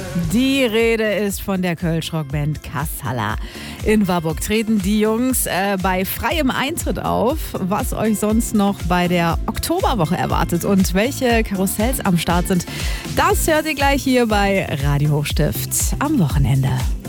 Die Rede ist von der Kölsch-Rockband Kassala. In Warburg treten die Jungs bei freiem Eintritt auf. Was euch sonst noch bei der Oktoberwoche erwartet und welche Karussells am Start sind, das hört ihr gleich hier bei Radio Hochstift am Wochenende.